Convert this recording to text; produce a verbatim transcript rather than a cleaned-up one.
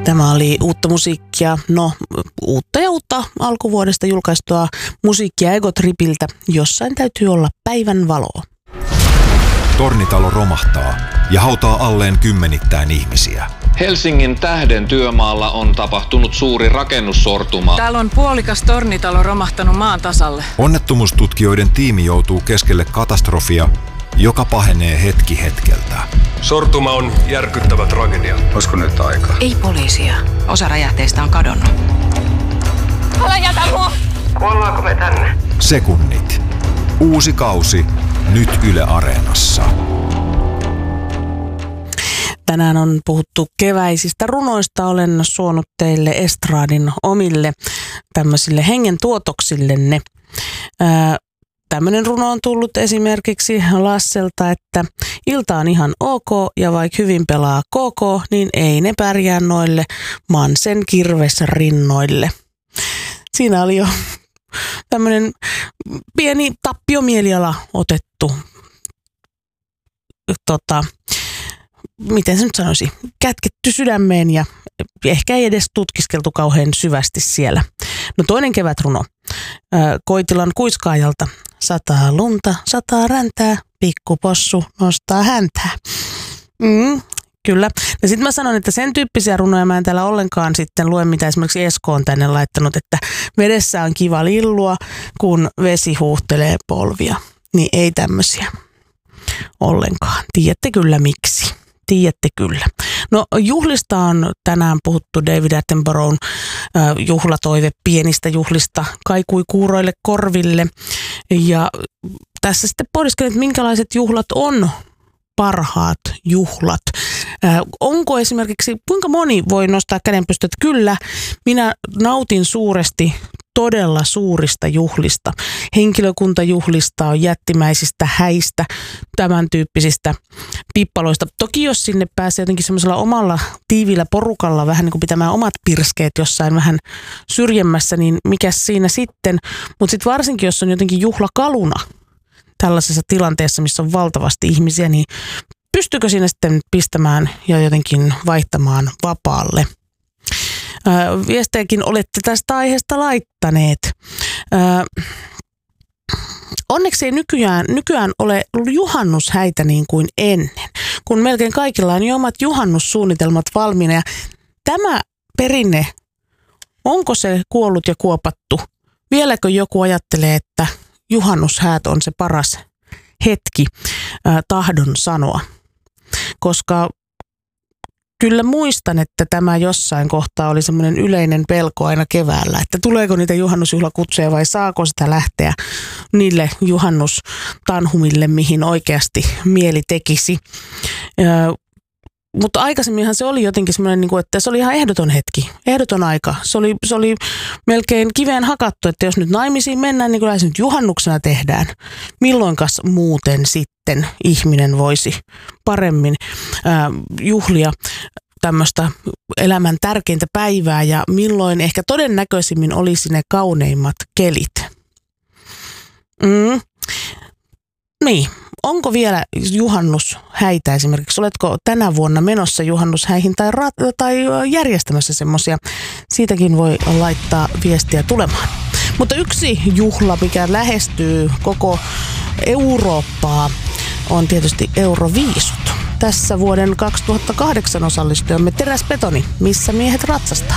Tämä oli uutta musiikkia, no uutta ja uutta alkuvuodesta julkaistua musiikkia Egotripiltä. Jossain täytyy olla päivän valoa. Tornitalo romahtaa ja hautaa alleen kymmenittäin ihmisiä. Helsingin Tähden työmaalla on tapahtunut suuri rakennussortuma. Täällä on puolikas tornitalo romahtanut maan tasalle. Onnettomuustutkijoiden tiimi joutuu keskelle katastrofia, joka pahenee hetki hetkeltä. Sortuma on järkyttävä tragedia. Olisiko nyt aika? Ei poliisia. Osa räjähteistä on kadonnut. Älä jätä mua! Kuollaanko me tänne? Sekunnit. Uusi kausi. Nyt Yle Areenassa. Tänään on puhuttu keväisistä runoista. Olen suonut teille estradin omille tämmöisille hengen tuotoksillenne. Ää, Tämmöinen runo on tullut esimerkiksi Lasselta, että ilta on ihan ok ja vaikka hyvin pelaa koko, niin ei ne pärjää noille Mansen kirves rinnoille. Siinä oli jo tämmöinen pieni tappiomieliala otettu, tota, miten se nyt sanoisi, kätketty sydämeen ja ehkä ei edes tutkiskeltu kauhean syvästi siellä. No toinen kevätruno, Koitilan kuiskaajalta. Sataa lunta, sataa räntää, pikkupossu nostaa häntää. Mm, kyllä. Ja sitten mä sanon, että sen tyyppisiä runoja mä en täällä ollenkaan sitten lue, mitä esimerkiksi Esko on tänne laittanut, että vedessä on kiva lillua, kun vesi huuhtelee polvia. Niin ei tämmöisiä ollenkaan. Tiedätte kyllä miksi. Tiedätte kyllä. No juhlista on tänään puhuttu. David Attenboroughn äh, juhlatoive pienistä juhlista kaikui kuuroille korville. Ja tässä sitten pohdiskelin, että minkälaiset juhlat on parhaat juhlat. Äh, onko esimerkiksi, kuinka moni voi nostaa kädenpystyä, että kyllä, minä nautin suuresti todella suurista juhlista, henkilökuntajuhlista, jättimäisistä häistä, tämän tyyppisistä pippaloista. Toki jos sinne pääsee jotenkin semmoisella omalla tiivillä porukalla vähän niin kuin pitämään omat pirskeet jossain vähän syrjemmässä, niin mikä siinä sitten? Mutta sitten varsinkin, jos on jotenkin juhlakaluna tällaisessa tilanteessa, missä on valtavasti ihmisiä, niin pystyykö siinä sitten pistämään ja jotenkin vaihtamaan vapaalle? Viestejäkin olette tästä aiheesta laittaneet. Onneksi ei nykyään, nykyään ole juhannushäitä niin kuin ennen, kun melkein kaikilla on jo omat juhannussuunnitelmat valmiina. Ja tämä perinne, onko se kuollut ja kuopattu? Vieläkö joku ajattelee, että juhannushäät on se paras hetki äh, tahdon sanoa? Koska kyllä muistan, että tämä jossain kohtaa oli semmoinen yleinen pelko aina keväällä, että tuleeko niitä juhannusjuhlakutsuja vai saako sitä lähteä niille juhannustanhumille, mihin oikeasti mieli tekisi. Öö, mutta aikaisemminhan se oli jotenkin semmoinen, että se oli ihan ehdoton hetki, ehdoton aika. Se oli, se oli melkein kiveen hakattu, että jos nyt naimisiin mennään, niin kyllä se nyt juhannuksena tehdään. Milloinkas muuten sitten ihminen voisi paremmin ää, juhlia tämmöistä elämän tärkeintä päivää ja milloin ehkä todennäköisimmin olisi ne kauneimmat kelit. Mm. Niin. Onko vielä juhannushäitä esimerkiksi? Oletko tänä vuonna menossa juhannushäihin tai, ra- tai järjestämässä semmoisia? Siitäkin voi laittaa viestiä tulemaan. Mutta yksi juhla, mikä lähestyy koko Eurooppaa, on tietysti Euroviisut. Tässä vuoden kaksituhattakahdeksan osallistujamme Teräsbetoni, missä miehet ratsastaa.